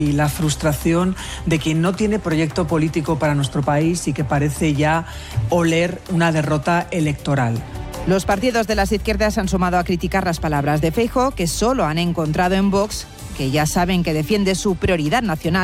Y la frustración de quien no tiene proyecto político para nuestro país y que parece ya oler una derrota electoral. Los partidos de las izquierdas han sumado a criticar las palabras de Feijóo, que solo han encontrado en Vox, que ya saben que defiende su prioridad nacional